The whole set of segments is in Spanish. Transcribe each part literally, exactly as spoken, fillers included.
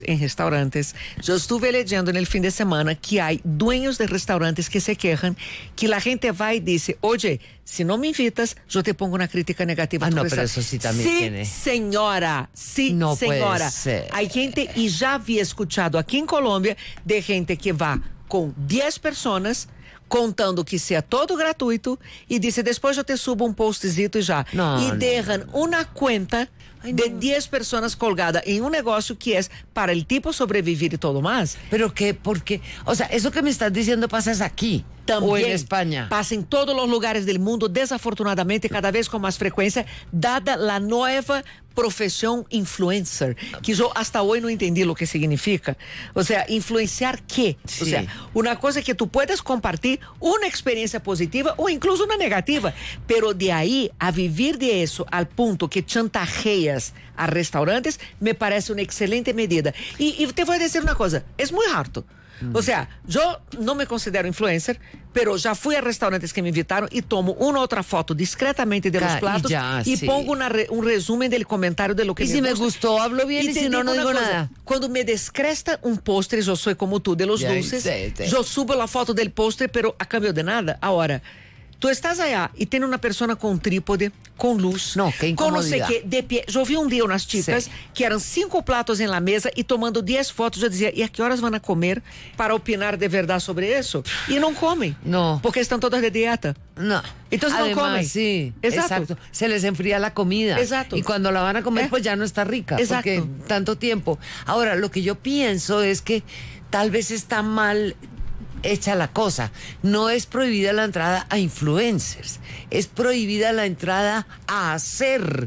en restaurantes. Yo estuve leyendo en el fin de semana que hay dueños de restaurantes que se quejan que la gente va y dice, oye, si no me invitas, yo te pongo una crítica negativa. Ah, no, pero eso sí también sí, tiene. señora, sí, no señora. Puede ser. Hay gente, y ya había escuchado aquí en Colombia, de gente que va con diez personas contando que sea todo gratuito y dice, después yo te subo un postcito y ya. No, y no, dejan no. una cuenta Ay, de no. diez personas colgadas en un negocio que es para el tipo sobrevivir y todo más. Pero que, porque, o sea, eso que me estás diciendo pasa es aquí. También o en España. Pasa en todos los lugares del mundo, desafortunadamente, cada vez con más frecuencia, dada la nueva profesión influencer, que yo hasta hoy no entendí lo que significa. O sea, ¿influenciar qué? Sí. O sea, una cosa que tú puedes compartir una experiencia positiva o incluso una negativa, pero de ahí a vivir de eso al punto que chantajeas a restaurantes, me parece una excelente medida. Y, y te voy a decir una cosa, es muy harto. O sea, yo no me considero influencer, pero ya fui a restaurantes que me invitaron y tomo una otra foto discretamente de los platos y, ya, y sí. pongo una re, un resumen del comentario de lo que y me si gusta. me gustó, hablo bien y, y si no, no digo cosa, nada. Cuando me descresta un postre, yo soy como tú, de los ya, dulces, sí, sí. yo subo la foto del postre, pero a cambio de nada. Ahora, tú estás allá y tienes una persona con trípode, con luz, no, qué con no sé qué, de pie. Yo vi un día unas chicas sí. que eran cinco platos en la mesa y tomando diez fotos. Yo decía, ¿y a qué horas van a comer para opinar de verdad sobre eso? Y no comen. No. Porque están todas de dieta. No. Entonces Además, no comen. Sí, exacto. exacto. Se les enfría la comida. Exacto. Y cuando la van a comer, ¿Eh? pues ya no está rica. Exacto. Porque tanto tiempo. Ahora, lo que yo pienso es que tal vez está mal hecha la cosa. No es prohibida la entrada a influencers, es prohibida la entrada a hacer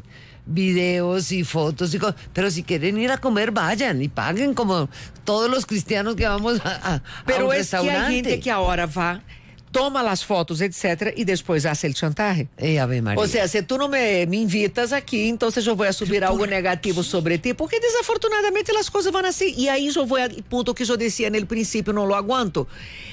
videos y fotos y cosas. Pero si quieren ir a comer, vayan y paguen como todos los cristianos que vamos a, a, Pero a un es restaurante. que hay gente que ahora va, toma las fotos, etcétera, y después hace el chantaje. Eh, Ave María. O sea, si tú no me, me invitas aquí, entonces yo voy a subir algo negativo sobre ti, porque desafortunadamente las cosas van así. Y ahí yo voy al punto que yo decía en el principio, no lo aguanto.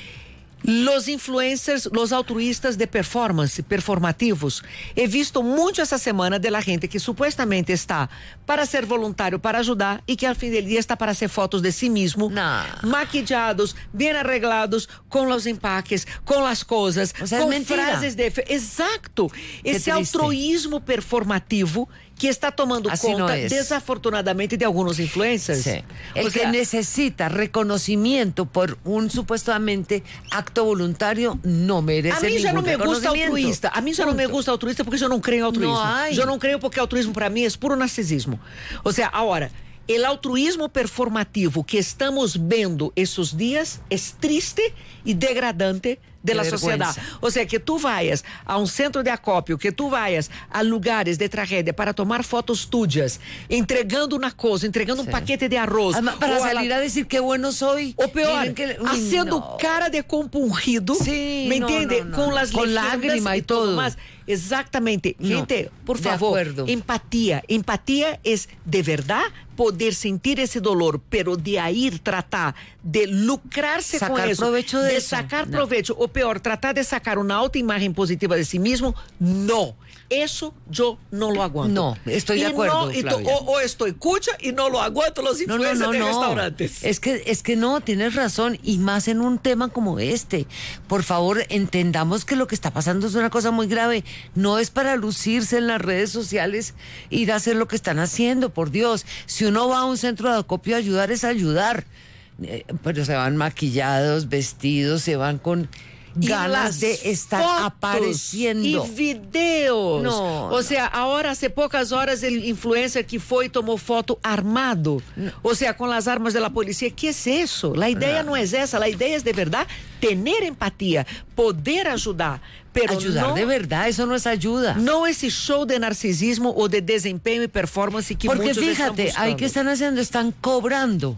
Los influencers, los altruistas de performance, performativos. He visto mucho essa semana de la gente que supuestamente está para ser voluntario, para ayudar, y que al fin del día está para hacer fotos de sí mismo, no. maquillados, bien arreglados, con los empaques, con las cosas, o sea, con es frases de... Exacto. Esse altruísmo performativo que está tomando Así conta, no es. desafortunadamente, de algunos influencers. Sí. El o que sea, necesita reconocimiento por un supuestamente acto voluntario no merece a mí ya no me gusta altruista. A mí ya no me gusta altruista porque yo no creo en altruismo. No hay. Yo no creo porque altruismo para mí es puro narcisismo. O sea, ahora, el altruismo performativo que estamos vendo esses dias es triste e degradante de la sociedad. O sea, que tú vayas a un centro de acopio, que tú vayas a lugares de tragedia para tomar fotos tuyas, entregando una cosa, entregando sí. un paquete de arroz. Además, para salir a, la... a decir qué bueno soy. O peor, que... haciendo no. cara de compungido, sí, ¿me no, entiende? No, no, Con no. las con lágrimas y todo. más. Exactamente. No, gente, por favor, empatía. Empatía es de verdad poder sentir ese dolor, pero de ahí tratar de lucrarse sacar con eso, provecho de, de eso. sacar no. provecho, o peor, tratar de sacar una autoimagen positiva de sí mismo, no. Eso yo no lo aguanto. No, estoy de y acuerdo, no, y to, o, o estoy cucha y no lo aguanto los influencers no, no, no, de no. restaurantes. Es que, es que no, tienes razón, y más en un tema como este. Por favor, entendamos que lo que está pasando es una cosa muy grave. No es para lucirse en las redes sociales, ir a hacer lo que están haciendo, por Dios. Si uno va a un centro de acopio a ayudar, es ayudar. Eh, pero se van maquillados, vestidos, se van con... ganas de estar apareciendo. Y videos. No, o sea, ahora hace pocas horas el influencer que fue y tomó foto armado. No. O sea, con las armas de la policía. ¿Qué es eso? La idea no, no es esa. La idea es de verdad tener empatía, poder ayudar. Pero ayudar no, de verdad, eso no es ayuda. No ese show de narcisismo o de desempeño y performance que porque muchos fíjate, están ahí que están haciendo, están cobrando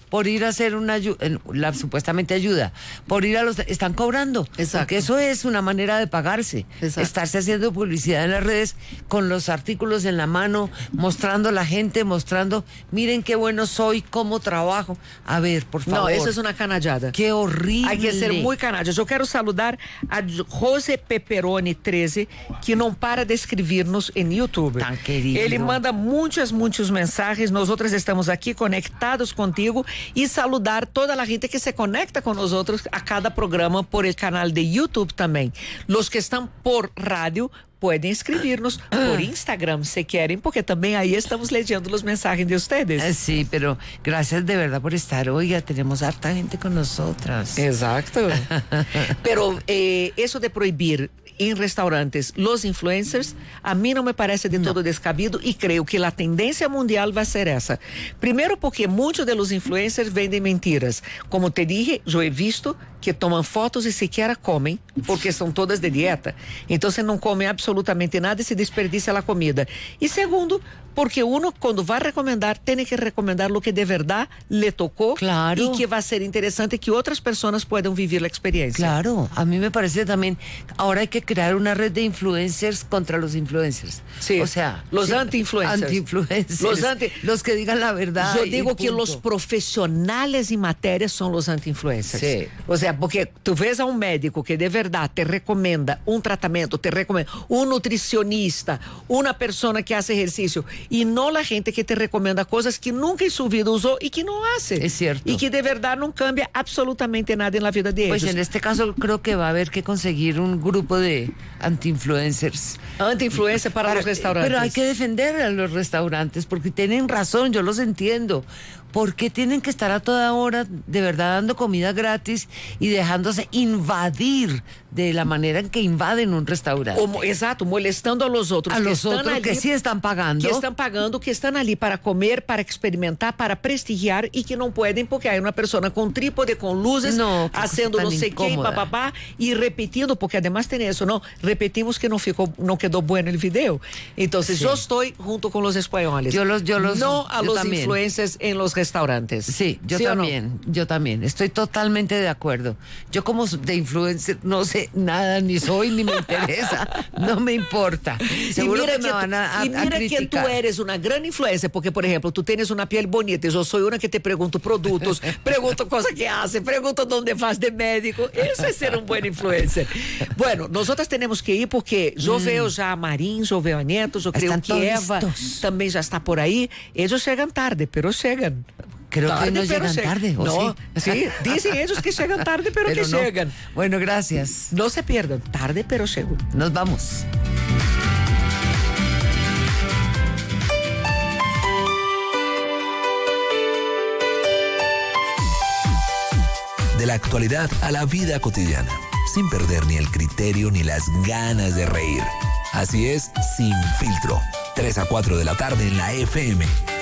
por ir a hacer una ayuda, la supuestamente ayuda, por ir a los... Están cobrando. Exacto. Porque eso es una manera de pagarse. Exacto. Estarse haciendo publicidad en las redes con los artículos en la mano, mostrando a la gente, mostrando, miren qué bueno soy, cómo trabajo. A ver, por favor. No, eso es una canallada. Qué horrible. Hay que ser muy canallas. Eu quero saludar a Jose Pepperoni treze, que não para de escrever-nos em YouTube. Tan querido. Ele manda muitas, muitas mensagens. Nós outros estamos aqui conectados contigo e saludar toda a gente que se conecta com nós outros a cada programa por el canal de YouTube também. Los que estão por rádio podem escrever-nos por Instagram se querem, porque também aí estamos leyendo as mensagens de ustedes. Eh, Sí, pero gracias de verdad por estar. Oiga, tenemos harta gente con nosotras. Exacto. Pero eh, eso de prohibir em restaurantes los influencers, a mim não me parece de todo descabido e creio que a tendência mundial vai ser essa. Primeiro porque muitos de los influencers vendem mentiras. Como te dije, eu he visto que tomam fotos e sequer comem, porque são todas de dieta. Então você não come absolutamente nada e se desperdiça a comida. E segundo, porque uno quando vai recomendar, tem que recomendar o que de verdade le tocou, Claro. e que vai ser interessante que outras pessoas possam viver a experiência. Claro, a mí me parece también, ahora hay que crear una red de influencers contra los influencers. Sí, O sea, los sí, anti-influencers. Anti-influencers. Los anti- Los que digan la verdad. Eu y digo que punto. os profissionais em matéria são os anti-influencers. Sim. Ou seja, porque tu vês a um médico que de verdade te recomenda um tratamento, te recomenda um nutricionista, uma pessoa que faz exercício, e não a gente que te recomenda coisas que nunca em sua vida usou e que não hace. É certo. E que de verdade não cambia absolutamente nada na vida de Pues eles. en este caso creo que va a haber que conseguir un grupo de anti-influencers. Anti-influência para, para os restaurantes. Pero hay que defender a los restaurantes porque tienen razón, yo los entiendo. ¿Por qué tienen que estar a toda hora de verdad dando comida gratis y dejándose invadir de la manera en que invaden un restaurante? O, exato, molestando a los outros. A que los están otros ali, que sí están pagando. Que estão pagando, que estão ali para comer, para experimentar, para prestigiar e que não podem porque há uma pessoa com trípode, com luzes, No, que fazendo cosa não tan sei quem, incómoda. papapá, e repetindo, porque además tem isso, não? Repetimos que não ficou, não quedou bueno el video. Então, Sí. eu estou junto com os espanhóis. Yo los- yo los- no a yo los también. influencers en los restaurantes. Sí, yo ¿Sí o no? también, yo también, estoy totalmente de acuerdo. Yo como de influencer no sé nada, ni soy, ni me interesa, no me importa. Seguro que me tu, van a, a, e a mira que tu criticar. eres uma grande influência, porque, por exemplo, tu tens uma pele bonita, eu sou uma que te pergunto produtos, pergunto coisa que hace, pergunto onde faz de médico. Isso é ser um bom influencer. Bueno, nós outras temos que ir porque eu vejo já a Marim, eu vejo a Neto, eu creio Están que todos Eva listos. também já está por aí. Eles chegam tarde, pero chegam. Creo que no pero llegan che- tarde, ¿o no, sí? sí, dicen ellos que llegan tarde, pero, Pero que no. llegan. Bueno, gracias. No se pierdan, tarde, pero llegan. Nos vamos. De la actualidad a la vida cotidiana, sin perder ni el criterio ni las ganas de reír. Así es, Sin Filtro, tres a cuatro de la tarde en la F M.